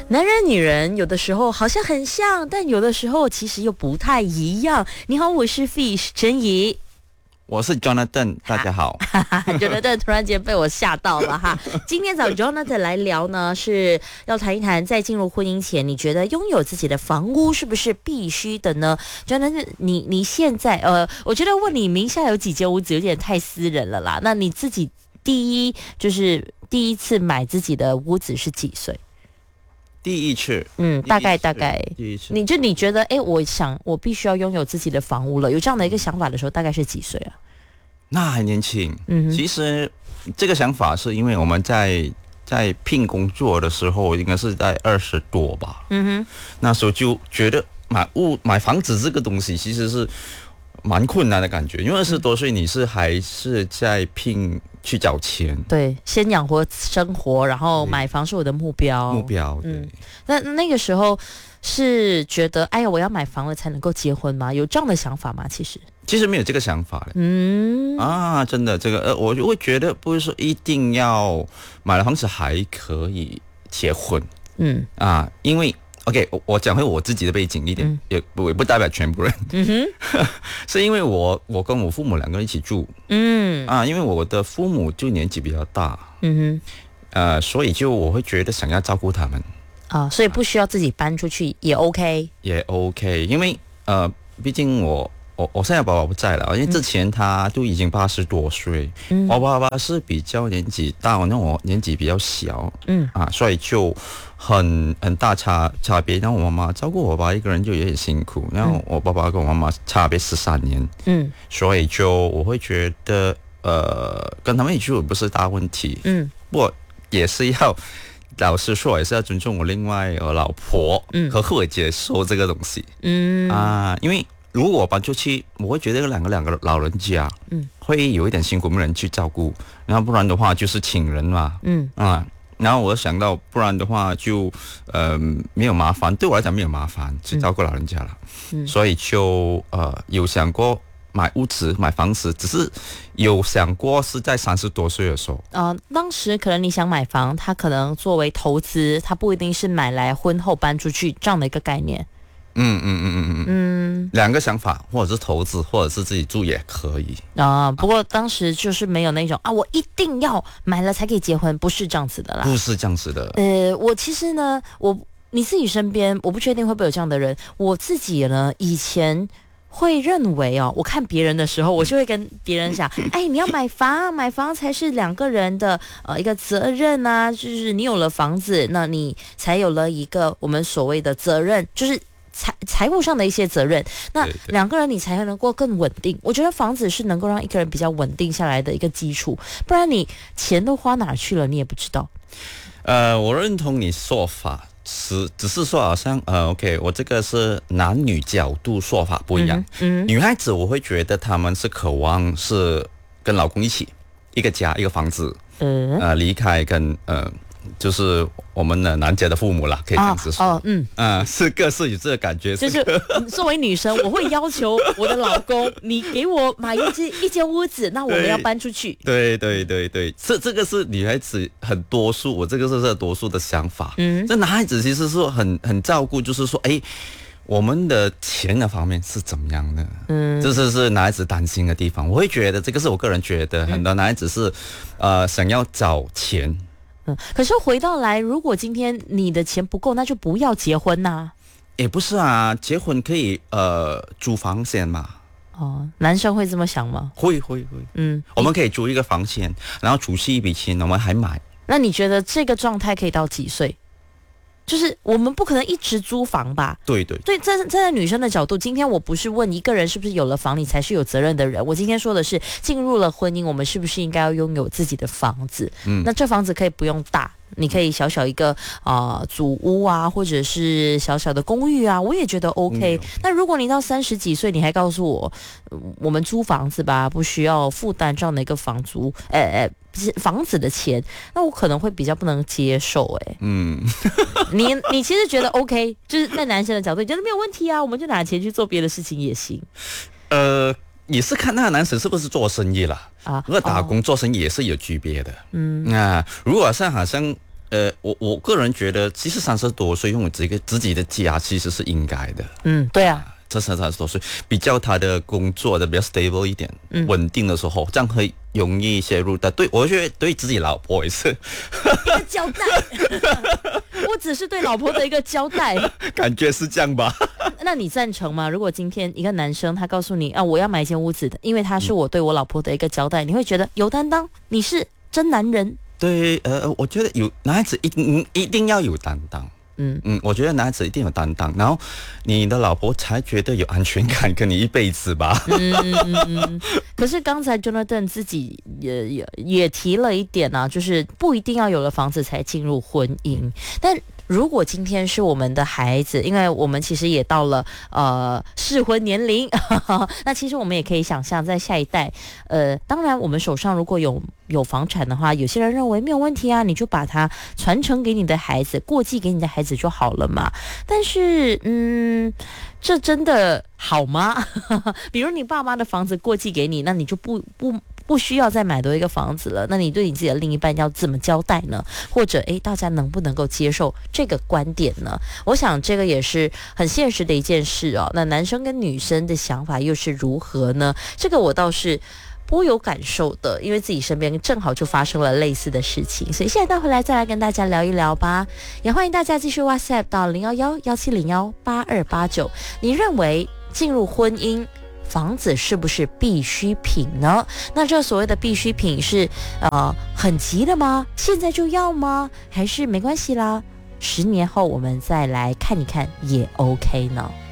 男人女人有的时候好像很像，但有的时候其实又不太一样。你好，我是 Fish 陈怡。 我是 Jonathan， 大家好。 Jonathan 突然间被我吓到了哈。今天找 Jonathan 来聊呢，是要谈一谈在进入婚姻前，你觉得拥有自己的房屋是不是必须的呢？ Jonathan， 你现在我觉得问你名下有几间屋子有点太私人了啦。那你自己第一次买自己的屋子是几岁？ 第一次， 大概第一次， 你觉得，我必须要拥有自己的房屋了，有这样的一个想法的时候，大概是几岁啊？ 那还年轻。其实这个想法是因为我们在拼工作的时候，应该是在20多吧。那时候就觉得买房子这个东西其实是蛮困难的感觉，因为20多岁你还是在拼去找钱， 对，先养活生活，然后买房是我的目标。 对。 那个时候是觉得，哎呀，我要买房了才能够结婚吗？有这样的想法吗？其实没有这个想法的。真的，这个我就会觉得不是说一定要买了房子还可以结婚。因为。OK， 我讲回我自己的背景一点，也不代表全部人。是因为我跟我父母两个人一起住。因为我的父母就年纪比较大。所以我会觉得想要照顾他们。 所以不需要自己搬出去也 OK。 也 OK， 因为毕竟我现在爸爸不在了，因为之前他都已经80多岁。我爸爸是比较年纪大，那我年纪比较小。所以就很大差别。然后我妈妈照顾我爸一个人就有点辛苦，然后我爸爸跟我妈妈差别13年。所以我会觉得跟他们一起住不是大问题。不过也是要老实说，也是要尊重我另外我老婆和我接受这个东西。因为如果我搬出去，我会觉得两个老人家会有一点辛苦，没人去照顾，然后不然的话就是请人嘛。然后我想到不然的话就没有麻烦，对我来讲没有麻烦去照顾老人家了。所以有想过买屋子买房子，只是有想过是在30多岁的时候。 当时可能你想买房，它可能作为投资，它不一定是买来婚后搬出去这样的一个概念。 两个想法，或者是投资，或者是自己住也可以。 不过当时就是没有那种我一定要买了才可以结婚，不是这样子的啦。 不是这样子的。 我其实呢，你自己身边，我不确定会不会有这样的人。我自己呢，以前会认为我看别人的时候，我就会跟别人讲，你要买房才是两个人的一个责任啊，就是你有了房子，那你才有了一个我们所谓的责任，就是财务上的一些责任，那两个人你才能够更稳定。我觉得房子是能够让一个人比较稳定下来的一个基础，不然你钱都花哪去了，你也不知道。 我认同你说法，只是说好像OK， 我这个是男女角度说法不一样。女孩子我会觉得她们是渴望是跟老公一起一个家一个房子，离开跟就是我们的男家的父母啦，可以这样子说。是各自有这个感觉。 就是作为女生，我会要求我的老公，你给我买一间屋子，那我们要搬出去。 对，这个是女孩子很多数，我这个是多数的想法。这男孩子其实是很照顾，就是说，我们的钱的方面是怎么样的？这是男孩子担心的地方。我会觉得这个是我个人觉得，很多男孩子是想要找钱。 可是回到来，如果今天你的钱不够，那就不要结婚呐。 也不是啊，结婚可以租房先嘛。 男生会这么想吗？ 会。我们可以租一个房先，然后储蓄一笔钱，我们还买。 那你觉得这个状态可以到几岁？就是我们不可能一直租房吧？ 对， 站在女生的角度，今天我不是问一个人是不是有了房你才是有责任的人，我今天说的是进入了婚姻，我们是不是应该要拥有自己的房子？那这房子可以不用大，你可以小小一个祖屋啊，或者是小小的公寓啊，我也觉得 OK。那如果你到30几岁，你还告诉我，我们租房子吧，不需要负担这样的一个房子的钱，那我可能会比较不能接受。你其实觉得 OK， 就是在男生的角度，你觉得没有问题啊，我们就拿钱去做别的事情也行。 也是看那个男生是不是做生意啦。如果打工做生意也是有区别的。如果好像我个人觉得，其实30多岁拥有自己的家，其实是应该的。 对啊。 这30多岁比较他的工作的比较 stable 一点，稳定的时候，这样会容易陷入的。对，我觉得对自己老婆也是一个交代。我只是对老婆的一个交代， 感觉是这样吧？ 那你赞成吗？如果今天一个男生他告诉你我要买一间屋子的，因为他是我对我老婆的一个交代，你会觉得有担当，你是真男人？ 对，我觉得男孩子一定要有担当。我觉得男孩子一定有担当，然后你的老婆才觉得有安全感，跟你一辈子吧。 可是刚才 Jonathan 自己也提了一点啊，就是不一定要有了房子才进入婚姻，但如果今天是我们的孩子，因为我们其实也到了适婚年龄，那其实我们也可以想象，在下一代，当然我们手上如果有房产的话，有些人认为没有问题啊，你就把它传承给你的孩子，过继给你的孩子就好了嘛。但是，这真的好吗？比如你爸妈的房子过继给你，那你就不需要再买多一个房子了，那你对你自己的另一半要怎么交代呢？或者大家能不能够接受这个观点呢？我想这个也是很现实的一件事哦。那男生跟女生的想法又是如何呢？这个我倒是颇有感受的，因为自己身边正好就发生了类似的事情，所以现在待回来再来跟大家聊一聊吧。也欢迎大家继续 WhatsApp 到011-1701-8289，你认为进入婚姻房子是不是必需品呢？那这所谓的必需品是很急的吗？现在就要吗？还是没关系啦，10年后我们再来看一看也 OK 呢？